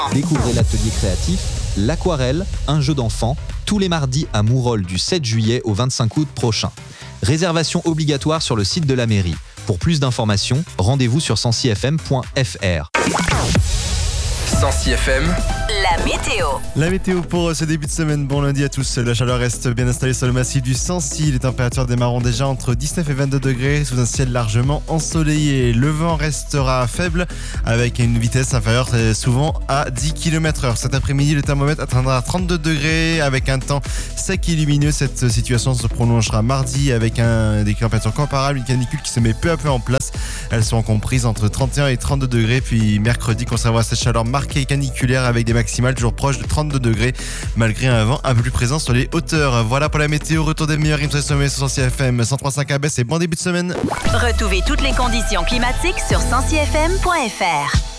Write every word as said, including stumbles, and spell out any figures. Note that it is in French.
Découvrez l'atelier créatif L'Aquarelle, un jeu d'enfant, tous les mardis à Mourolles du sept juillet au vingt-cinq août prochain. Réservation obligatoire sur le site de la mairie. Pour plus d'informations, rendez-vous sur sensi f m point f r. Sensi F M, la météo. La météo pour ce début de semaine. Bon lundi à tous. La chaleur reste bien installée sur le massif du Sancy. Les températures démarreront déjà entre dix-neuf et vingt-deux degrés sous un ciel largement ensoleillé. Le vent restera faible avec une vitesse inférieure souvent à dix kilomètres heure. Cet après-midi, le thermomètre atteindra trente-deux degrés avec un temps sec et lumineux. Cette situation se prolongera mardi avec un, des températures comparables, une canicule qui se met peu à peu en place. Elles seront comprises entre trente et un et trente-deux degrés. Puis mercredi, conservera cette chaleur marquée et caniculaire avec des maximales toujours proches de trente-deux degrés malgré un vent un peu plus présent sur les hauteurs. Voilà pour la météo. Retour des meilleurs rimes sur les sommets sur Sensi F M cent trois virgule cinq à Besse et bon début de semaine. Retrouvez toutes les conditions climatiques sur sensi f m point f r.